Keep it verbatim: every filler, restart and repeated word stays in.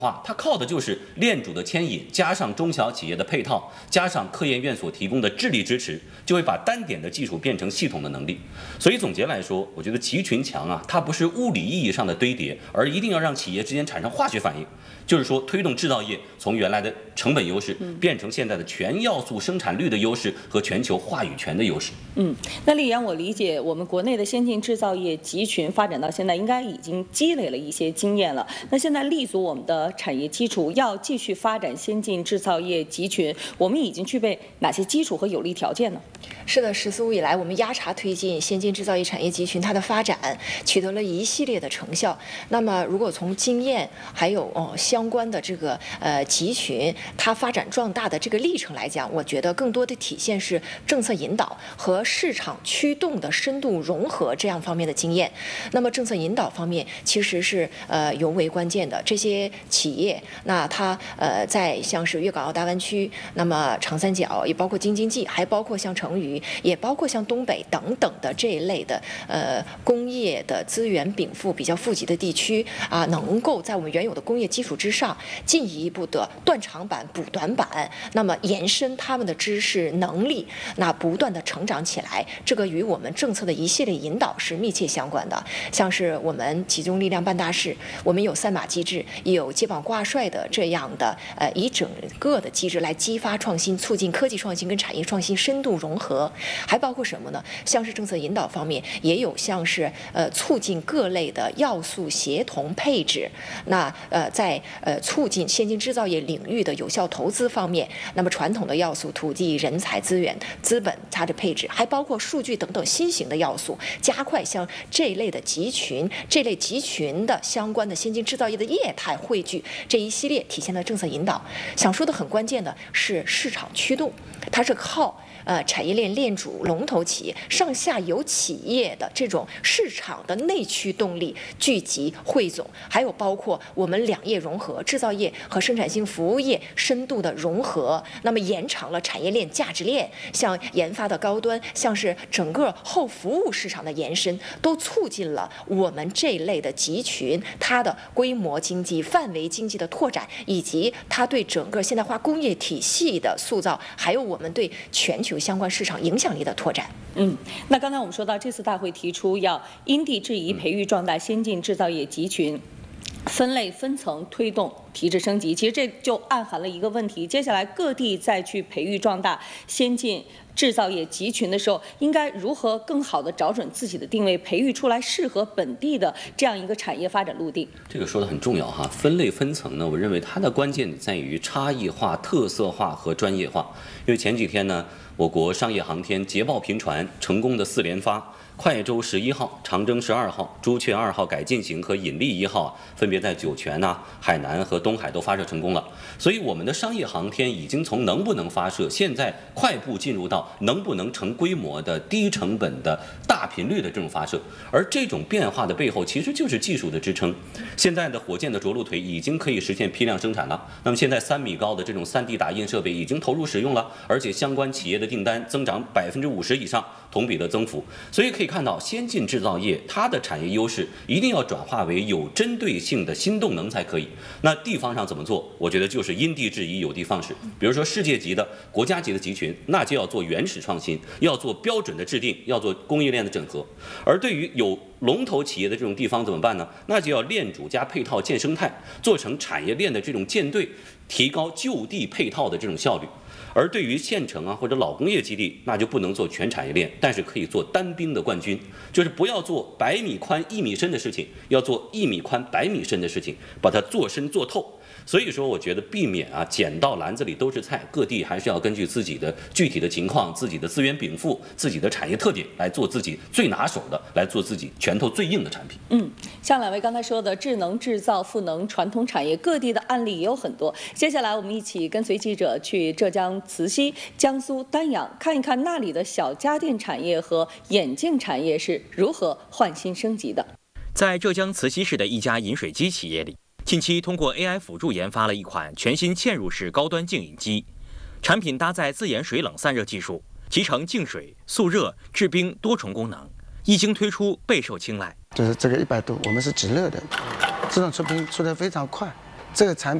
化，它靠的就是链主的牵引，加上中小企业的配套，加上科研院所提供的智力支持，就会把单点的技术变成系统的能力。所以总结来说，我觉得集群强啊，它不是物理意义上的堆叠，而一定要让企业之间产生化学反应，就是说推动制造业从原来的成本优势变成现在的全要素生产率的优势和全球话语权的优势。 嗯，那丽阳，我理解我们国内的先进制造业集群发展到现在，应该已经积累了一些经验了。那现在立足我们的产业基础，要继续发展先进制造业集群，我们已经具备哪些基础和有利条件呢？ 是的，“十四五”以来，我们压茶推进先进制造业产业集群它的发展，取得了一系列的成效。那么，如果从经验还有哦相关的这个呃集群它发展壮大的这个历程来讲，我觉得更多的体现是政策引导和市场驱动的深度融合这样方面的经验。那么，政策引导方面其实是呃尤为关键的。这些企业，那它呃在像是粤港澳大湾区，那么长三角，也包括京津冀，还包括像成渝，也包括像东北等等的这一类的呃工业的资源禀赋比较富集的地区啊，能够在我们原有的工业基础之上，进一步的断长板补短板，那么延伸他们的知识能力，那不断的成长起来，这个与我们政策的一系列引导是密切相关的。像是我们集中力量办大事，我们有三马机制，也有接榜挂帅的这样的呃一整个的机制来激发创新，促进科技创新跟产业创新深度融合，还包括什么呢？像是政策引导方面，也有像是呃促进各类的要素协同配置，那呃在呃促进先进制造业领域的有效投资方面，那么传统的要素土地、人才资源、资本它的配置，还包括数据等等新型的要素，加快像这一类的集群、这类集群的相关的先进制造业的业态汇聚，这一系列体现了政策引导。想说的很关键的是市场驱动，它是靠呃产业链链主、龙头企业、上下游企业的这种市场的内驱动力聚集汇总，还有包括我们两业融合，制造业和生产性服务业深度的融合，那么延长了产业链价值链，像研发的高端，像是整个后服务市场的延伸，都促进了我们这一类的集群它的规模经济、范围经济的拓展，以及它对整个现代化工业体系的塑造，还有我们对全球相关市场影响力的拓展。 嗯，那刚才我们说到，这次大会提出要因地制宜培育壮大先进制造业集群，分类分层推动提质升级。其实这就暗含了一个问题：接下来各地再去培育壮大先进制造业集群的时候，应该如何更好地找准自己的定位，培育出来适合本地的这样一个产业发展路径？ 这个说的很重要哈。分类分层呢，我认为它的关键在于差异化、特色化和专业化。因为前几天呢，我国商业航天捷报频传，成功的四连发。快舟十一号、长征十二号、朱雀二号改进型和引力一号啊，分别在酒泉呐、海南和东海都发射成功了。所以我们的商业航天已经从能不能发射，现在快步进入到能不能成规模的低成本的大频率的这种发射。而这种变化的背后，其实就是技术的支撑。现在的火箭的着陆腿已经可以实现批量生产了。那么现在三米高的这种 三 D 打印设备已经投入使用了，而且相关企业的订单增长百分之五十以上，同比的增幅。所以可以看到，先进制造业它的产业优势一定要转化为有针对性的新动能才可以。那地方上怎么做？我觉得就是因地制宜、有的放矢。比如说世界级的、国家级的集群，那就要做原始创新，要做标准的制定，要做供应链的整合。而对于有龙头企业的这种地方怎么办呢？那就要链主加配套建生态，做成产业链的这种舰队，提高就地配套的这种效率。而对于县城啊或者老工业基地，那就不能做全产业链，但是可以做单兵的冠军，就是不要做百米宽一米深的事情，要做一米宽百米深的事情，把它做深做透。所以说，我觉得避免啊捡到篮子里都是菜，各地还是要根据自己的具体的情况、自己的资源禀赋、自己的产业特点来做自己最拿手的，来做自己拳头最硬的产品。 嗯，像两位刚才说的智能制造、赋能传统产业，各地的案例也有很多。接下来我们一起跟随记者去浙江慈溪、江苏丹阳，看一看那里的小家电产业和眼镜产业是如何换新升级的。 在浙江慈溪市的一家饮水机企业里，近期通过 A I 辅助研发了一款全新嵌入式高端净饮机，产品搭载自研水冷散热技术，集成净水、速热、制冰多重功能，一经推出备受青睐。 就是这个一百度，我们是直热的，这种出冰出得非常快， 这个产